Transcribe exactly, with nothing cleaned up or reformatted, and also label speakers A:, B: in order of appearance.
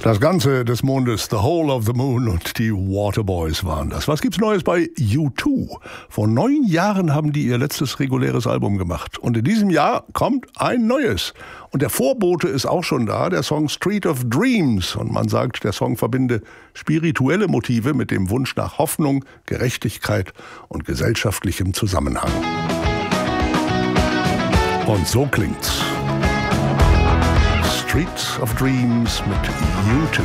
A: Das Ganze des Mondes, The Whole of the Moon und die Waterboys waren das. Was gibt's Neues bei U zwei? Vor neun Jahren haben die ihr letztes reguläres Album gemacht. Und in diesem Jahr kommt ein neues. Und der Vorbote ist auch schon da, der Song Street of Dreams. Und man sagt, der Song verbinde spirituelle Motive mit dem Wunsch nach Hoffnung, Gerechtigkeit und gesellschaftlichem Zusammenhang. Und so klingt's. Street of Dreams mit U zwei.